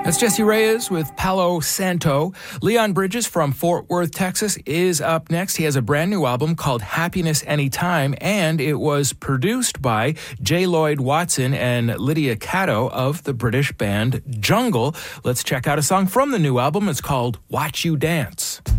That's Jesse Reyes with Palo Santo. Leon Bridges from Fort Worth, Texas is up next. He has a brand new album called Happiness Anytime, and it was produced by J. Lloyd Watson and Lydia Cato of the British band Jungle. Let's check out a song from the new album. It's called Watch You Dance.